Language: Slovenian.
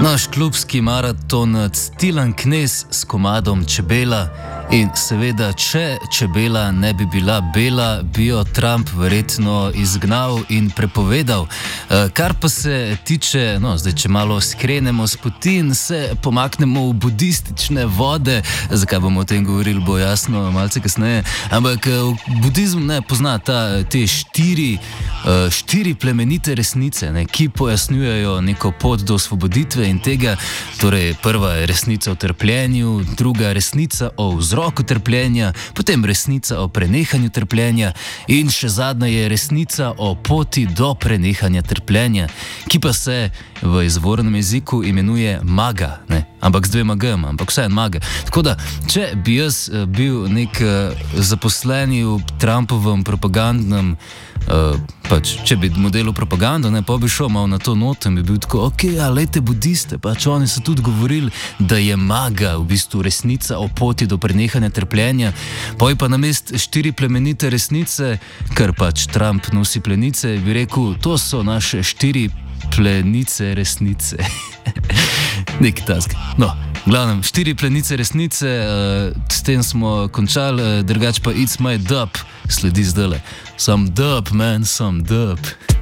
Naš klubski maraton Stilan Knez s komadom Čebela. In seveda, če čebela ne bi bila bela, bi jo Trump verjetno izgnal in prepovedal. Kar pa se tiče, zdaj če malo skrenemo s poti in se pomaknemo v budistične vode, zakaj bomo o tem govorili, bo jasno malce kasneje, ampak budizm ne pozna te štiri plemenite resnice, ki pojasnjujejo neko pot do osvoboditve in tega. Torej, prva je resnica o trpljenju, druga resnica o vzroku trpljenja, potem resnica o prenehanju trpljenja in še zadnja je resnica o poti do prenehanja trpljenja, ki pa se v izvornem jeziku imenuje maga, ampak z dvema g-ma, ampak vsaj maga. Tako da, če bi jaz bil nek zaposleni v Trumpovem propagandnem, če bi modelil propagando, pa bi šel malo na to noto in bi bil tako, lejte budiste, oni so tudi govorili, da je maga v bistvu resnica o poti do prenehanja trpljenja, pa namest 4 plemenite resnice, ker Trump nosi plenice, bi rekel, to so naše 4 plenice resnice. Neki task. Glavnem, 4 plenice resnice, s tem smo končali, drugače pa It's My Dub sledi zdajle. Some dub, man, some dub.